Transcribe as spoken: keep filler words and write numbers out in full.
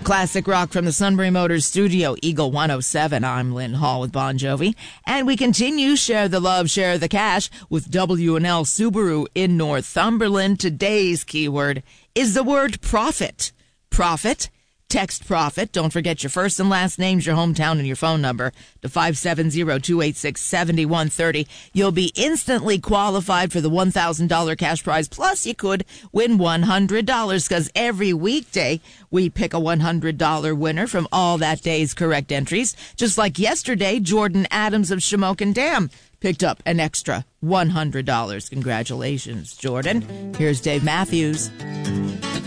classic rock from the Sunbury Motors studio, Eagle one oh seven. I'm Lynn Hall with Bon Jovi. And we continue Share the Love, Share the Cash with W and L Subaru in Northumberland. Today's keyword is the word profit. Profit. Text profit. Don't forget your first and last names, your hometown, and your phone number to five seven zero, two eight six, seven one three zero. You'll be instantly qualified for the one thousand dollars cash prize. Plus, you could win one hundred dollars because every weekday we pick a one hundred dollars winner from all that day's correct entries. Just like yesterday, Jordan Adams of Shamokin Dam picked up an extra one hundred dollars. Congratulations, Jordan. Here's Dave Matthews.